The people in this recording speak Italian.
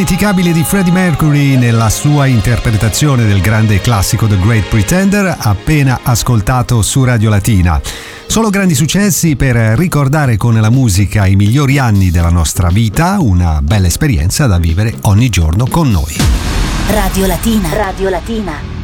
Indimenticabile di Freddie Mercury nella sua interpretazione del grande classico The Great Pretender, appena ascoltato su Radio Latina. Solo grandi successi per ricordare con la musica i migliori anni della nostra vita, una bella esperienza da vivere ogni giorno con noi. Radio Latina. Radio Latina.